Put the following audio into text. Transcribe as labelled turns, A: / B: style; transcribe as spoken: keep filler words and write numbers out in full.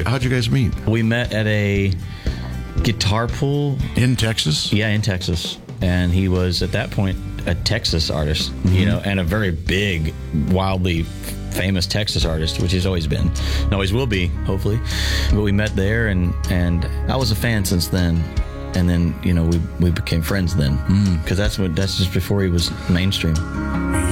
A: how'd you guys meet?
B: We met at a guitar pool.
A: In Texas?
B: Yeah, in Texas. And he was, at that point, a Texas artist, mm-hmm. you know, and a very big, wildly famous Texas artist, which he's always been. And always will be, hopefully. But we met there, and, and I was a fan since then. And then, you know, we, we became friends then. Because mm. that's, what, that's just before he was mainstream.